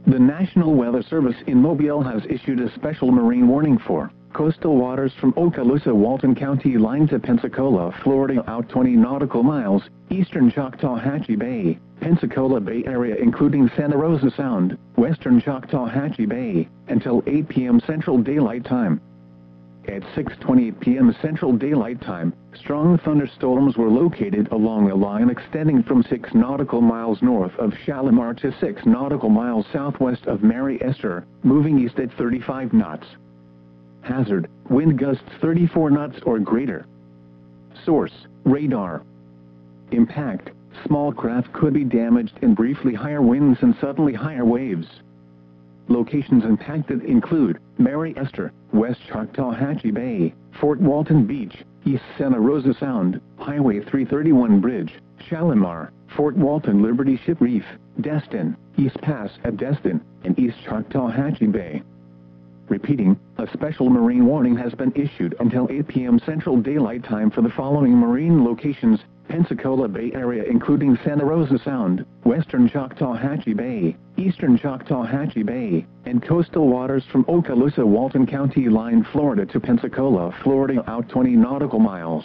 The National Weather Service in Mobile has issued a special marine warning for coastal waters from Okaloosa Walton County line to Pensacola, Florida out 20 nautical miles, eastern Choctawhatchee Bay, Pensacola Bay area including Santa Rosa Sound, western Choctawhatchee Bay, until 8 p.m. Central Daylight Time. At 6:28 p.m. Central Daylight Time, strong thunderstorms were located along a line extending from 6 nautical miles north of Shalimar to 6 nautical miles southwest of Mary Esther, moving east at 35 knots. Hazard: wind gusts 34 knots or greater. Source: radar. Impact: small craft could be damaged in briefly higher winds and suddenly higher waves. Locations impacted include Mary Esther, West Choctawhatchee Bay, Fort Walton Beach, East Santa Rosa Sound, Highway 331 Bridge, Shalimar, Fort Walton Liberty Ship Reef, Destin, East Pass at Destin, and East Choctawhatchee Bay. Repeating, a special marine warning has been issued until 8 p.m. Central Daylight Time for the following marine locations: Pensacola Bay area including Santa Rosa Sound, western Choctawhatchee Bay, eastern Choctawhatchee Bay, and coastal waters from Okaloosa Walton County line Florida to Pensacola, Florida out 20 nautical miles.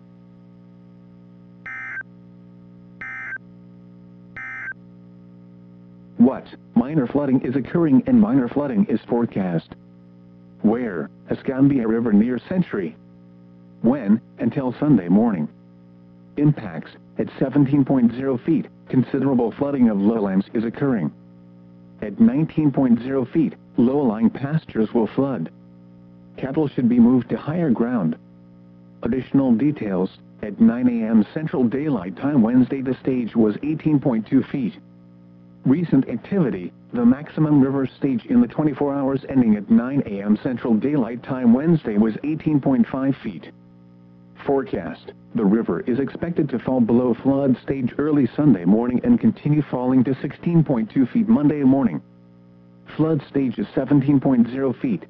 What? Minor flooding is occurring and minor flooding is forecast. Where? Escambia River near Century. When? Until Sunday morning. Impacts: at 17.0 feet, considerable flooding of lowlands is occurring. At 19.0 feet, low-lying pastures will flood. Cattle should be moved to higher ground. Additional details: at 9 a.m. Central Daylight Time Wednesday the stage was 18.2 feet. Recent activity: the maximum river stage in the 24 hours ending at 9 a.m. Central Daylight Time Wednesday was 18.5 feet. Forecast: the river is expected to fall below flood stage early Sunday morning and continue falling to 16.2 feet Monday morning. Flood stage is 17.0 feet.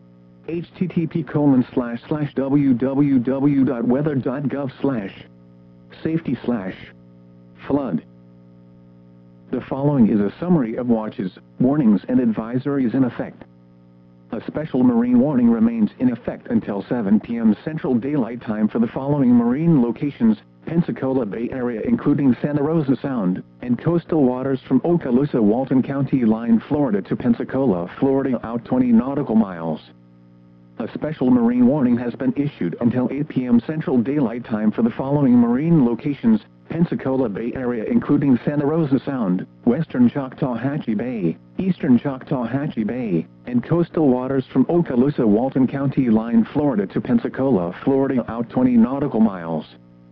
http://www.weather.gov/safety/flood. The following is a summary of watches, warnings and advisories in effect. A special marine warning remains in effect until 7 p.m. Central Daylight Time for the following marine locations: Pensacola Bay area including Santa Rosa Sound, and coastal waters from Okaloosa Walton County line Florida to Pensacola, Florida out 20 nautical miles. A special marine warning has been issued until 8 p.m. Central Daylight Time for the following marine locations: Pensacola Bay area including Santa Rosa Sound, western Choctawhatchee Bay, eastern Choctawhatchee Bay, and coastal waters from Okaloosa Walton County line Florida to Pensacola, Florida out 20 nautical miles.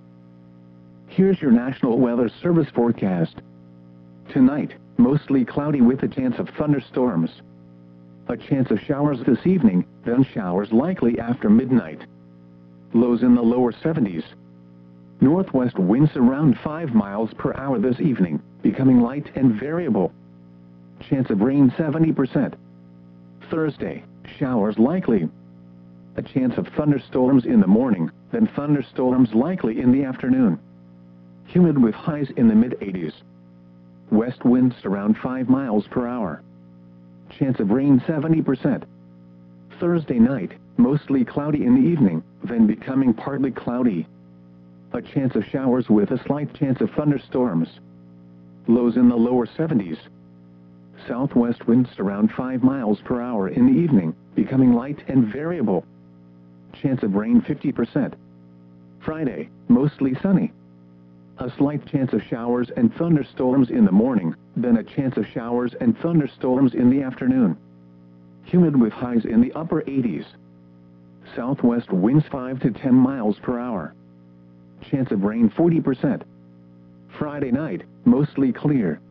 Here's your National Weather Service forecast. Tonight, mostly cloudy with a chance of thunderstorms. A chance of showers this evening, then showers likely after midnight. Lows in the lower 70s. Northwest winds around 5 miles per hour this evening, becoming light and variable. Chance of rain 70%. Thursday, showers likely. A chance of thunderstorms in the morning, then thunderstorms likely in the afternoon. Humid with highs in the mid-80s. West winds around 5 miles per hour. Chance of rain 70%. Thursday night, mostly cloudy in the evening, then becoming partly cloudy. A chance of showers with a slight chance of thunderstorms. Lows in the lower 70s. Southwest winds around 5 miles per hour in the evening, becoming light and variable. Chance of rain 50%. Friday, mostly sunny. A slight chance of showers and thunderstorms in the morning, then a chance of showers and thunderstorms in the afternoon. Humid with highs in the upper 80s. Southwest winds 5 to 10 miles per hour. Chance of rain 40%. Friday night, mostly clear.